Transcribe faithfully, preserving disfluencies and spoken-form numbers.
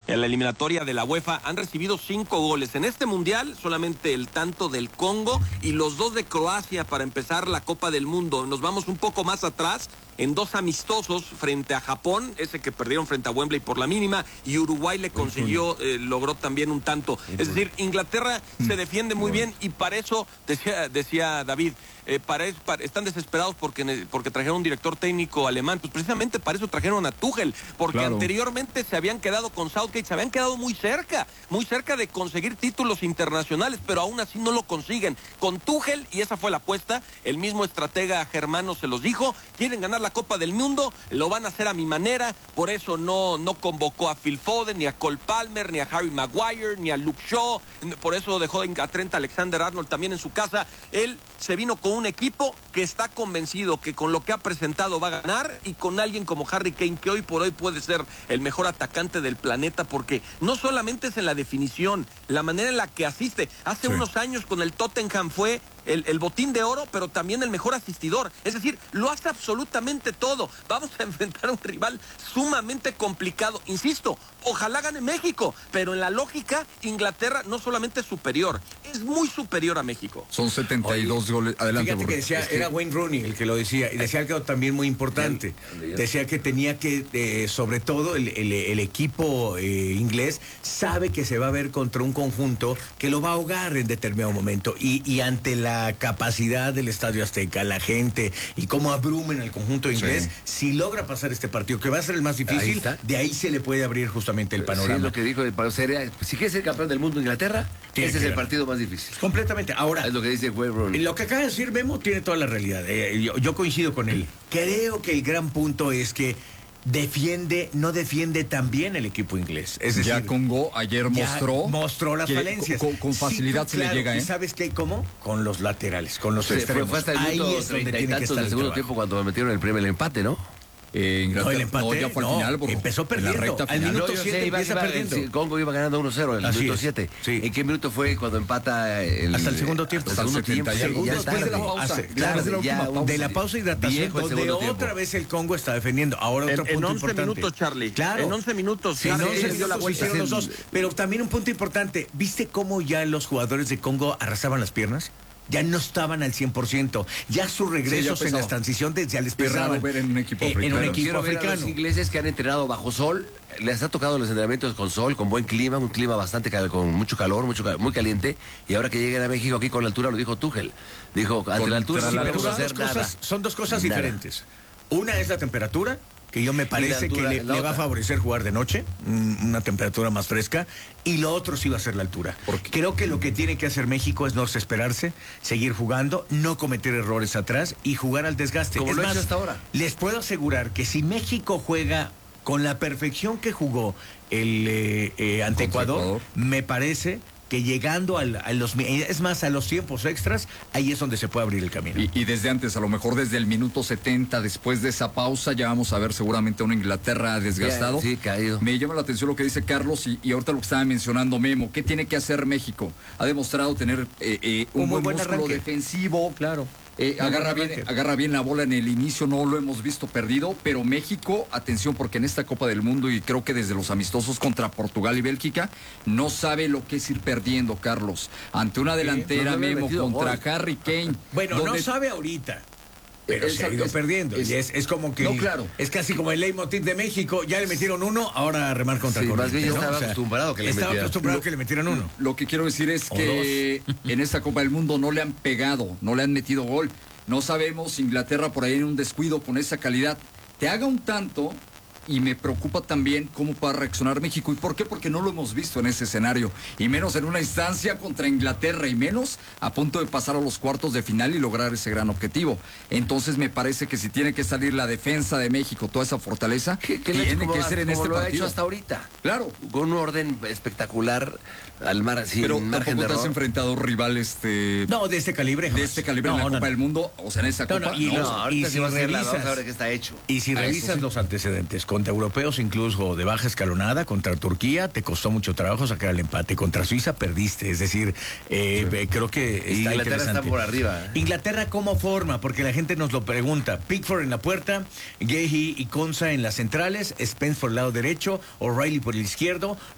en la eliminatoria de la UEFA han recibido cinco goles. En este mundial solamente el tanto del Congo y los dos de Croacia para empezar la Copa del Mundo. Nos vamos un poco más atrás en dos amistosos frente a Japón, ese que perdieron frente a Wembley por la mínima, y Uruguay le consiguió, eh, logró también un tanto. Es decir, Inglaterra se defiende muy bien y para eso, decía, decía David, eh, para, eso, para están desesperados porque, porque trajeron un director técnico alemán. Pues precisamente para eso trajeron a Tuchel, porque claro, anteriormente se habían quedado con Southgate, se habían quedado muy cerca, muy cerca de conseguir títulos internacionales, pero aún así no lo consiguen. Con Tuchel, y esa fue la apuesta, el mismo estratega germano se los dijo, quieren ganar la Copa del Mundo, lo van a hacer a mi manera, por eso no, no convocó a Phil Foden, ni a Cole Palmer, ni a Harry Maguire, ni a Luke Shaw, por eso dejó a Trent Alexander-Arnold también en su casa. Él se vino con un equipo que está convencido que con lo que ha presentado va a ganar, y con alguien como Harry Kane, que hoy por hoy puede ser el mejor atacante del planeta, porque no solamente es en la definición, la manera en la que asiste. Hace sí. unos años con el Tottenham fue El, el botín de oro, pero también el mejor asistidor. Es decir, lo hace absolutamente todo. Vamos a enfrentar a un rival sumamente complicado. Insisto, ojalá gane México, pero en la lógica, Inglaterra no solamente es superior, es muy superior a México. Son setenta y dos Oye, goles. Adelante, fíjate que decía, es que... era Wayne Rooney el que lo decía, y decía algo también muy importante. Decía que tenía que, eh, sobre todo, el, el, el equipo eh, inglés sabe que se va a ver contra un conjunto que lo va a ahogar en determinado momento, y, y ante la la capacidad del Estadio Azteca, la gente y cómo abrumen al conjunto inglés, sí. si logra pasar este partido, que va a ser el más difícil, ahí de ahí se le puede abrir justamente el panorama. Sí, lo que dijo, sería, si quiere ser campeón del mundo Inglaterra, tiene ese es el partido más difícil. Completamente. Ahora, es lo que dice Wayne Rooney. Lo que acaba de decir Memo tiene toda la realidad. Eh, yo, yo coincido con él. Creo que el gran punto es que defiende, no defiende tan bien el equipo inglés. Es decir, ya Congo ayer mostró mostró las falencias. Con, con facilidad sí, se claro, le llega, ¿eh? ¿Y sabes qué? ¿Cómo? Con los laterales, con los sí, extremos. Fue hasta el Ahí minuto es donde treinta y tiene que tantos estar del segundo tiempo cuando metieron el primer el empate, ¿no? Eh, no, el empate, no, ya fue al no, final, bro. Empezó perdiendo. En la recta al final. minuto no, siete sé, empieza iba, perdiendo. El Congo iba ganando uno cero en el Así minuto es, siete. Sí. ¿En qué minuto fue cuando empata el... Hasta el segundo tiempo. Hasta el segundo tiempo. Ya, ya después de la pausa. Hace, claro, de la, ya, pausa, de la pausa de hidratación, donde otra tiempo. vez el Congo está defendiendo. Ahora otro en, punto en once importante. minutos, Charlie. Claro. En once minutos. Sí, Charlie, en once dio la minutos vuelta. hicieron los dos. Pero también un punto importante. ¿Viste cómo ya los jugadores de Congo arrasaban las piernas? Ya no estaban al cien por ciento. Ya sus regresos sí, ya en las transiciones ya les pesaban. Ver en un equipo africano. Eh, en un equipo Quiero africano. Ver a los ingleses que han entrenado bajo sol, les ha tocado los entrenamientos con sol, con buen clima, un clima bastante con mucho calor, mucho muy caliente, y ahora que lleguen a México aquí con la altura, lo dijo Tuchel. Dijo, ante la altura, sí, no pero podemos son, hacer dos cosas, nada. son dos cosas Nada. diferentes. Una es la temperatura, que yo me parece altura, que le, le va a favorecer jugar de noche, una temperatura más fresca, y lo otro sí va a ser la altura. Porque creo que lo que tiene que hacer México es no desesperarse, seguir jugando, no cometer errores atrás y jugar al desgaste. Como es lo más, ha hecho hasta ahora. Les puedo asegurar que si México juega con la perfección que jugó el eh, eh, ante Ecuador, Ecuador, me parece que llegando al, a los, es más, a los tiempos extras, ahí es donde se puede abrir el camino. Y, y desde antes, a lo mejor desde el minuto setenta, después de esa pausa, ya vamos a ver seguramente a una Inglaterra desgastado. Sí, caído. Me llama la atención lo que dice Carlos y, y ahorita lo que estaba mencionando Memo. ¿Qué tiene que hacer México? Ha demostrado tener eh, eh, un, un buen, buen músculo arranque. defensivo. Claro. Eh, agarra, bien, agarra bien la bola en el inicio, no lo hemos visto perdido, pero México, atención, porque en esta Copa del Mundo, y creo que desde los amistosos contra Portugal y Bélgica, no sabe lo que es ir perdiendo, Carlos. Ante una delantera, sí, no Memo, contra gol. Harry Kane. Bueno, donde... no sabe ahorita. Pero es, se ha ido es, perdiendo. Es, y es, es como que. No, claro. Es casi como el leitmotiv de México. Ya le metieron uno, ahora remar contra sí, corriente. Más bien ¿no? estaba o sea, acostumbrado que le estaba metieran. acostumbrado lo, que le metieran uno. Lo que quiero decir es o que dos. en esta Copa del Mundo no le han pegado, no le han metido gol. No sabemos, Inglaterra por ahí en un descuido con esa calidad. Te haga un tanto. Y me preocupa también cómo va a reaccionar México. ¿Y por qué? Porque no lo hemos visto en ese escenario. Y menos en una instancia contra Inglaterra. Y menos a punto de pasar a los cuartos de final y lograr ese gran objetivo. Entonces me parece que si tiene que salir la defensa de México, toda esa fortaleza, que, que tiene como, que ser en este lo partido. Ha hecho hasta ahorita. Claro. Con un orden espectacular al mar, sin Pero margen tampoco de te has error. enfrentado rivales este, no, de este calibre. De este calibre no, en la no, Copa no. del Mundo. O sea, en esa no, Copa. No, y, no, los, no, y si si revisas, ahora que está hecho. Y si ah, revisas sí. los antecedentes contra europeos, incluso de baja escalonada, contra Turquía te costó mucho trabajo sacar el empate. Contra Suiza perdiste. Es decir, eh, sí. creo que está Inglaterra interesante. está por arriba. ¿eh? Inglaterra, ¿cómo forma? Porque la gente nos lo pregunta. Pickford en la puerta, Guehi y Konsa en las centrales, Spence por el lado derecho, O'Reilly por el izquierdo.